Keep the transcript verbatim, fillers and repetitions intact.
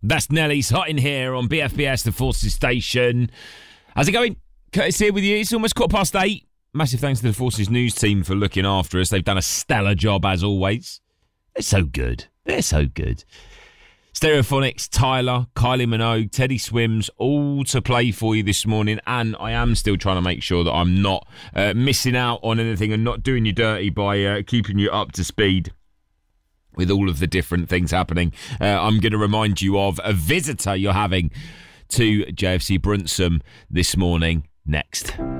That's Nelly's Hot in Here on B F B S, the Forces Station. How's it going? Curtis here with you. It's almost quarter past eight. Massive thanks to the Forces News team for looking after us. They've done a stellar job, as always. They're so good. They're so good. Stereophonics, Tyler, Kylie Minogue, Teddy Swims, all to play for you this morning. And I am still trying to make sure that I'm not uh, missing out on anything and not doing you dirty by uh, keeping you up to speed with all of the different things happening. Uh, I'm going to remind you of a visitor you're having to J F C Bruntsum this morning next.